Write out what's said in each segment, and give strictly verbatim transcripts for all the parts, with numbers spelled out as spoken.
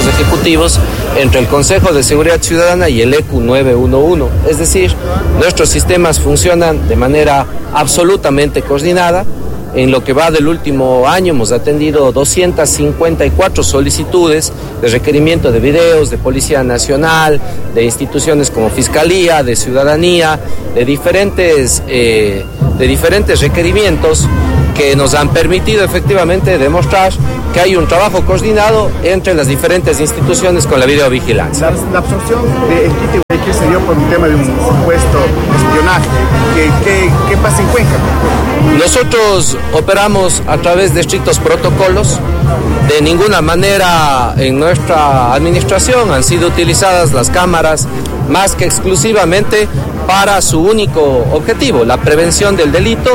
decretos ejecutivos entre el Consejo de Seguridad Ciudadana y el E Q nueve uno uno. Es decir, nuestros sistemas funcionan de manera absolutamente coordinada. En lo que va del último año hemos atendido doscientas cincuenta y cuatro solicitudes de requerimiento de videos de Policía Nacional, de instituciones como Fiscalía, de Ciudadanía, de diferentes, eh, de diferentes requerimientos que nos han permitido efectivamente demostrar que hay un trabajo coordinado entre las diferentes instituciones con la videovigilancia. La, la absorción de equipo que se dio por un tema de un supuesto espionaje, ¿qué, qué, qué pasa en Cuenca? Nosotros operamos a través de estrictos protocolos. De ninguna manera en nuestra administración han sido utilizadas las cámaras más que exclusivamente para su único objetivo, la prevención del delito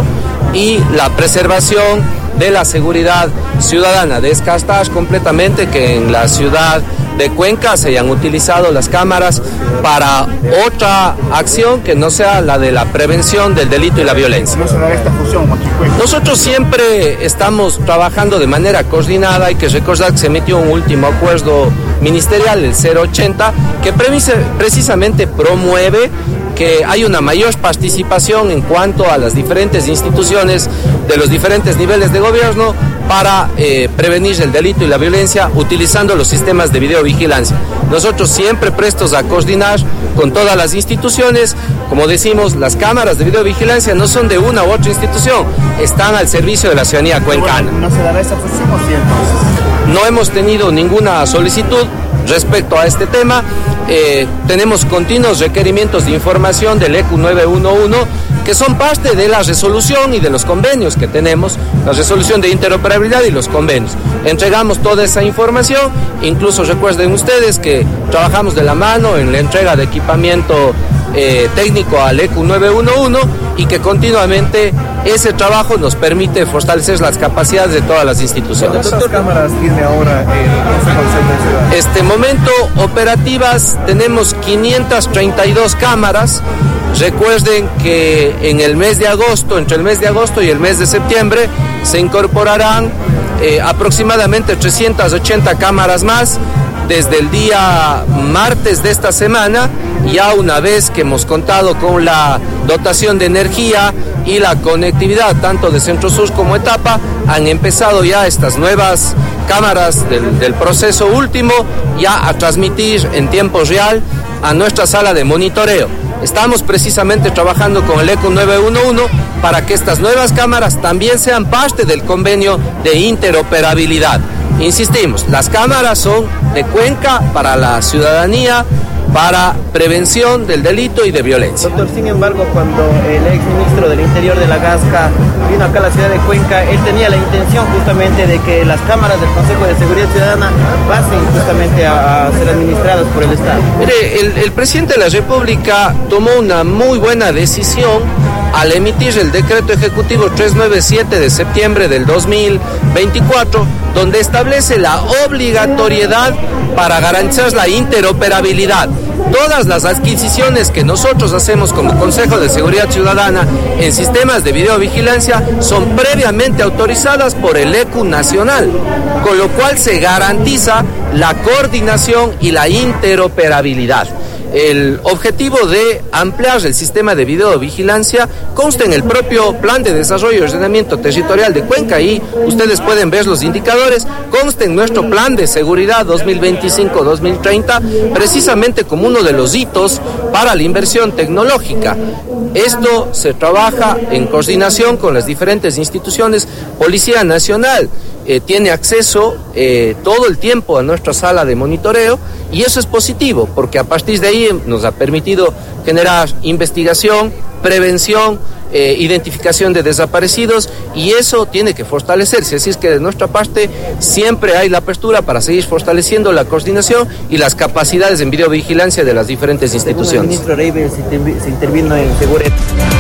y la preservación de la seguridad ciudadana. Descartar completamente que en la ciudad de Cuenca se hayan utilizado las cámaras para otra acción que no sea la de la prevención del delito y la violencia. ¿No se dará esta fusión aquí en Cuenca? Nosotros siempre estamos trabajando de manera coordinada. Hay que recordar que se emitió un último acuerdo ministerial, el cero ochenta, que precisamente promueve que hay una mayor participación en cuanto a las diferentes instituciones de los diferentes niveles de gobierno para eh, prevenir el delito y la violencia utilizando los sistemas de videovigilancia. Nosotros siempre prestos a coordinar con todas las instituciones. Como decimos, las cámaras de videovigilancia no son de una u otra institución, están al servicio de la ciudadanía cuencana. ¿No se dará esa fusión o sí entonces? No hemos tenido ninguna solicitud respecto a este tema. Eh, tenemos continuos requerimientos de información del E Q nueve uno uno que son parte de la resolución y de los convenios que tenemos, la resolución de interoperabilidad y los convenios. Entregamos toda esa información, incluso recuerden ustedes que trabajamos de la mano en la entrega de equipamiento eh, técnico al E Q nueve uno uno y que continuamente ese trabajo nos permite fortalecer las capacidades de todas las instituciones. ¿Cuántas cámaras tiene ahora el Consejo de Seguridad Ciudadana? Este momento operativas tenemos quinientas treinta y dos cámaras. Recuerden que en el mes de agosto, entre el mes de agosto y el mes de septiembre, se incorporarán eh, aproximadamente trescientas ochenta cámaras más. Desde el día martes de esta semana, ya una vez que hemos contado con la dotación de energía y la conectividad tanto de Centro Sur como Etapa, han empezado ya estas nuevas cámaras del, del proceso último ya a transmitir en tiempo real a nuestra sala de monitoreo. Estamos precisamente trabajando con el E Q nueve uno uno para que estas nuevas cámaras también sean parte del convenio de interoperabilidad. Insistimos, las cámaras son de Cuenca para la ciudadanía, para prevención del delito y de violencia. Doctor, sin embargo, cuando el ex ministro del Interior de la Gasca vino acá a la ciudad de Cuenca, él tenía la intención justamente de que las cámaras del Consejo de Seguridad Ciudadana pasen justamente a, a ser administradas por el Estado. Mire, el, el presidente de la República tomó una muy buena decisión al emitir el decreto ejecutivo trescientos noventa y siete de septiembre del dos mil veinticuatro, donde establece la obligatoriedad para garantizar la interoperabilidad. Todas las adquisiciones que nosotros hacemos como Consejo de Seguridad Ciudadana en sistemas de videovigilancia son previamente autorizadas por el E Q nacional, con lo cual se garantiza la coordinación y la interoperabilidad. El objetivo de ampliar el sistema de videovigilancia consta en el propio Plan de Desarrollo y Ordenamiento Territorial de Cuenca y ustedes pueden ver los indicadores, consta en nuestro Plan de Seguridad dos mil veinticinco a dos mil treinta, precisamente como uno de los hitos para la inversión tecnológica. Esto se trabaja en coordinación con las diferentes instituciones. Policía Nacional eh, tiene acceso eh, todo el tiempo a nuestra sala de monitoreo y eso es positivo porque a partir de ahí nos ha permitido generar investigación, prevención, eh, identificación de desaparecidos y eso tiene que fortalecerse. Así es que de nuestra parte siempre hay la apertura para seguir fortaleciendo la coordinación y las capacidades en videovigilancia de las diferentes instituciones. El ministro Reyes se intervino en seguridad.